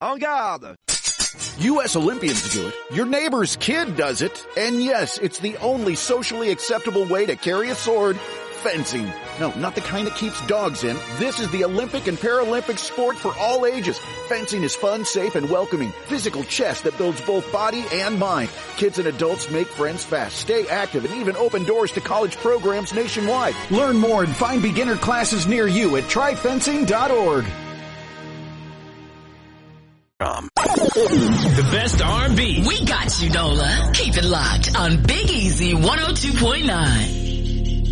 En garde! U.S. Olympians do it. Your neighbor's kid does it. And yes, it's the only socially acceptable way to carry a sword. Fencing. No, not the kind that keeps dogs in. This is the Olympic and Paralympic sport for all ages. Fencing is fun, safe, and welcoming. Physical chess that builds both body and mind. Kids and adults make friends fast, stay active, and even open doors to college programs nationwide. Learn more and find beginner classes near you at tryfencing.org. The best R&B. We got you, Nola. Keep it locked on Big Easy 102.9.